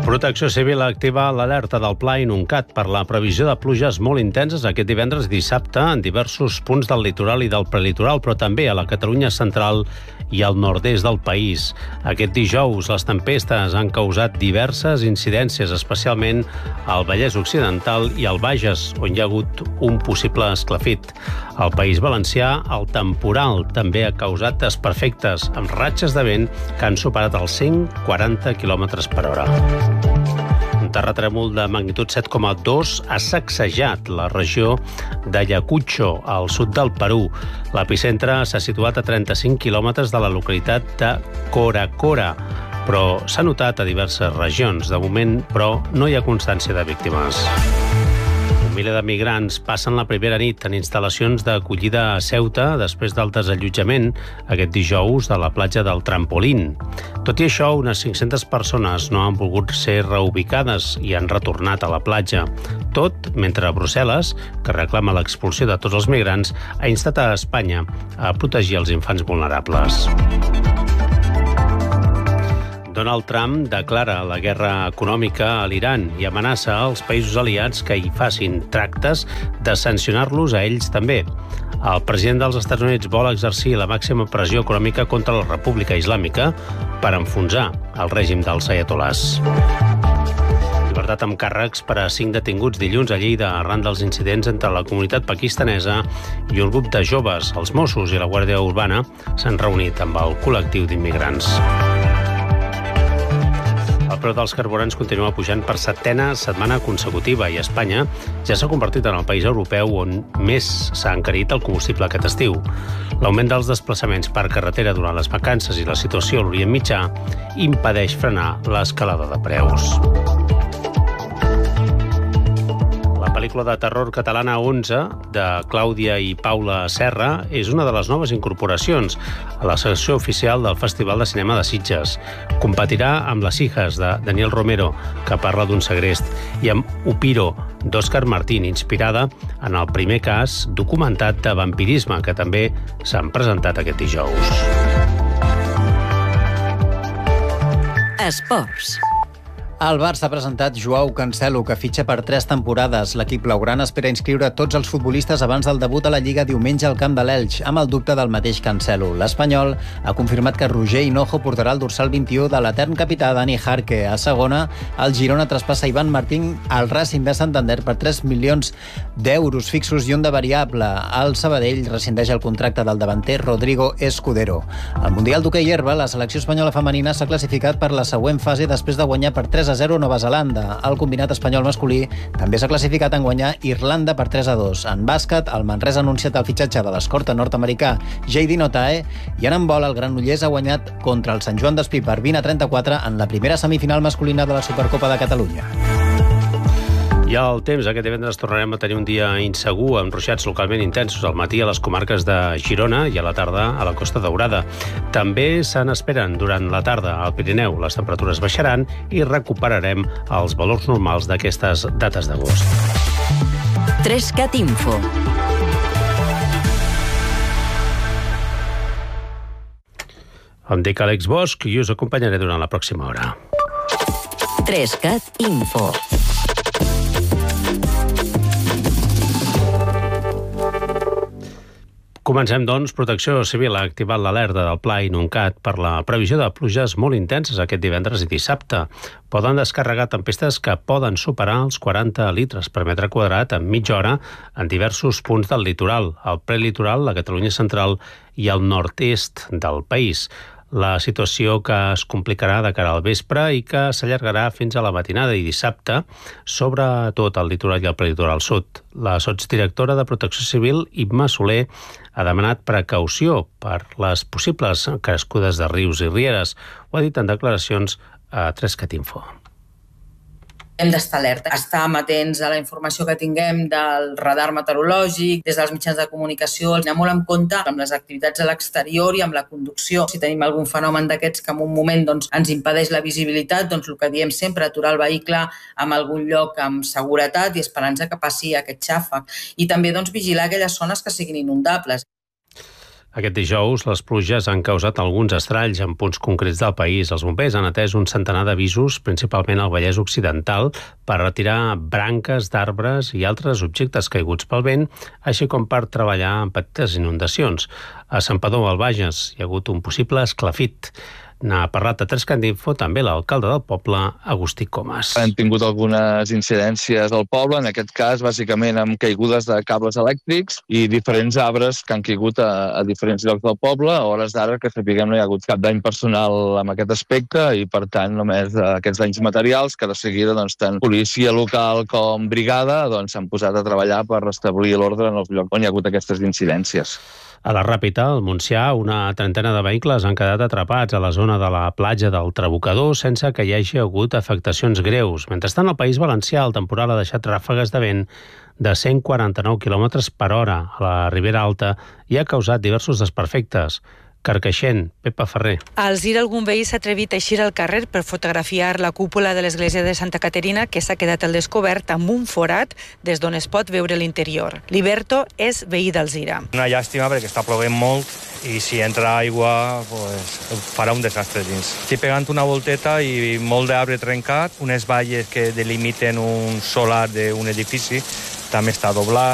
Protecció Civil activa l'alerta del Pla Inuncat per la previsió de pluges molt intenses aquest divendres i dissabte en diversos punts del litoral i del prelitoral, però també a la Catalunya central i al nord-est del país. Aquest dijous les tempestes han causat diverses incidències, especialment al Vallès Occidental i al Bages, on hi ha hagut un possible esclafit. Al País Valencià, el temporal també ha causat desperfectes, amb ratxes de vent que han superat els 140 km per hora. Un terratrèmol de magnitud 7,2 ha sacsejat la regió d'Ayacucho, al sud del Perú. L'epicentre s'ha situat a 35 quilòmetres de la localitat de Coracora, però s'ha notat a diverses regions. De moment, però, no hi ha constància de víctimes. Un miler de migrants passen la primera nit en instal·lacions d'acollida a Ceuta després del desallotjament aquest dijous de la platja del Trampolín. Tot i això, unes 500 persones no han volgut ser reubicades i han retornat a la platja. Tot mentre Brussel·les, que reclama l'expulsió de tots els migrants, ha instat a Espanya a protegir els infants vulnerables. Donald Trump declara la guerra econòmica a l'Iran i amenaça als països aliats que hi facin tractes de sancionar-los a ells també. El president dels Estats Units vol exercir la màxima pressió econòmica contra la República Islàmica per enfonsar el règim dels ayatolàs. Llibertat amb càrrecs per a 5 detinguts dilluns a Lleida arran dels incidents entre la comunitat pakistanesa i un grup de joves. Els Mossos i la Guàrdia Urbana s'han reunit amb el col·lectiu d'immigrants. El preu dels carburants continua pujant per 7a setmana consecutiva i Espanya ja s'ha convertit en el país europeu on més s'ha encarit el combustible aquest estiu. L'augment dels desplaçaments per carretera durant les vacances i la situació a l'Orient Mitjà impedeix frenar l'escalada de preus. La pel·lícula de terror catalana 11, de Clàudia i Paula Serra, és una de les noves incorporacions a la secció oficial del Festival de Cinema de Sitges. Competirà amb Les hijas, de Daniel Romero, que parla d'un segrest, i amb Upiro, d'Òscar Martín, inspirada en el primer cas documentat de vampirisme, que també s'han presentat aquest dijous. Esports. Al Barça ha presentat Joao Cancelo, que fitxa per 3 temporades. L'equip blaugrana espera inscriure tots els futbolistes abans del debut a la Lliga diumenge al camp de l'Elx, amb el dubte del mateix Cancelo. L'Espanyol ha confirmat que Roger Hinojo portarà el dorsal 21 de l'etern capità Dani Jarque. A segona, el Girona traspassa Ivan Martín al Racing de Santander per 3 milions d'euros fixos i un de variable. El Sabadell rescindeix el contracte del davanter Rodrigo Escudero. Al Mundial d'hoquei herba, la selecció espanyola femenina s'ha classificat per la següent fase després de guanyar per 3-0 Nova Zelanda. El combinat espanyol masculí també s'ha classificat en guanyar Irlanda per 3-2. En bàsquet, el Manresa ha anunciat el fitxatge de l'escorta nord-americà J.D. Notae, i en handbol el Granollers ha guanyat contra el Sant Joan d'Espí per 20-34 en la primera semifinal masculina de la Supercopa de Catalunya. I al temps, aquest divendres tornarem a tenir un dia insegur, amb ruixats localment intensos al matí a les comarques de Girona i a la tarda a la Costa Daurada. També se n'esperen durant la tarda al Pirineu. Les temperatures baixaran i recuperarem els valors normals d'aquestes dates d'agost. 3CAT Info. Em dic Àlex Bosch i us acompanyaré durant la pròxima hora. 3CAT Info. Comencem, doncs. Protecció Civil ha activat l'alerta del Pla Inuncat per la previsió de pluges molt intenses aquest divendres i dissabte. Poden descarregar tempestes que poden superar els 40 litres per metre quadrat en mitja hora en diversos punts del litoral, el prelitoral, la Catalunya central i el nord-est del país. La situació que es complicarà de cara al vespre i que s'allargarà fins a la matinada i dissabte, sobretot al litoral i al prelitoral sud. La sotsdirectora de Protecció Civil, Imma Soler, ha demanat precaució per les possibles crescudes de rius i rieres. Ho ha dit en declaracions a 3CAT Info. Hem d'estar alerta, estar amatents a la informació que tinguem del radar meteorològic, des dels mitjans de comunicació, anar molt en compte amb les activitats a l'exterior i amb la conducció. Si tenim algun fenomen d'aquests que en un moment ens impedeix la visibilitat, el que diem sempre, aturar el vehicle en algun lloc amb seguretat i esperança que passi aquest xàfec. I també vigilar aquelles zones que siguin inundables. Aquest dijous, les pluges han causat alguns estralls en punts concrets del país. Els bombers han atès un centenar d'avisos, principalment al Vallès Occidental, per retirar branques d'arbres i altres objectes caiguts pel vent, així com per treballar en petites inundacions. A Santpedor, al Bages, hi ha hagut un possible esclafit. N'ha parlat a 3cat Info també l'alcalde del poble, Agustí Comas. Han tingut algunes incidències al poble, en aquest cas bàsicament amb caigudes de cables elèctrics i diferents arbres que han caigut a diferents llocs del poble. A hores d'ara, que sapiguem, no hi ha hagut cap dany personal en aquest aspecte i, per tant, només aquests danys materials que de seguida tant policia local com brigada s'han posat a treballar per restablir l'ordre en els llocs on hi ha hagut aquestes incidències. A la Ràpita, al Montsià, una trentena de vehicles han quedat atrapats a la zona de la platja del Trabucador sense que hi hagi hagut afectacions greus. Mentrestant, al País Valencià, el temporal ha deixat ràfegues de vent de 149 km per hora a la Ribera Alta i ha causat diversos desperfectes. Carcaixent, Pepa Ferrer. Al Zira, algun veí s'ha atrevit a eixir al carrer per fotografiar la cúpula de l'església de Santa Caterina, que s'ha quedat al descobert amb un forat des d'on es pot veure l'interior. Liberto és veí del Zira. Una llàstima perquè està plovent molt i si entra aigua farà un desastre dins. Estic pegant una volteta i molt d'arbre trencat, unes valles que delimiten un solar d'un edifici també està doblat.